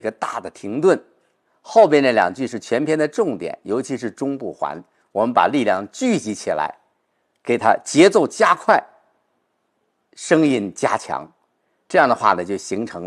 一个大的停顿。后边那2句是全篇的重点，尤其是中部环，我们把力量聚集起来，给它节奏加快，声音加强，这样的话呢，就形成